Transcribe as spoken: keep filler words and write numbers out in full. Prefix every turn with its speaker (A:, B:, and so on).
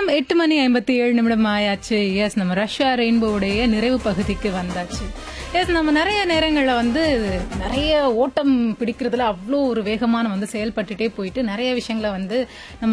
A: நேரம் எட்டு மணி ஐம்பத்தி ஏழு நிமிடம் ஆயாச்சு. எஸ், நம்ம ரஷ்யா ரெயின்போவுடைய நிறைவு பகுதிக்கு வந்தாச்சு. எஸ், நம்ம நிறைய நேரங்களில் வந்து நிறைய ஓட்டம் பிடிக்கிறதுல அவ்வளோ ஒரு வேகமான வந்து செயல்பட்டுட்டே போயிட்டு நிறைய விஷயங்களை வந்து நம்ம